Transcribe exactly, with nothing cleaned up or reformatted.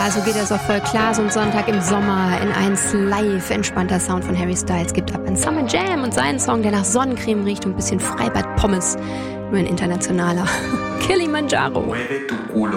Ja, so geht das auch voll klar. So ein Sonntag im Sommer in eins live. Entspannter Sound von Harry Styles gibt ab in Summer Jam und seinen Song, der nach Sonnencreme riecht und ein bisschen Freibad-Pommes. Nur ein internationaler. Kilimanjaro. Mueve tu culo.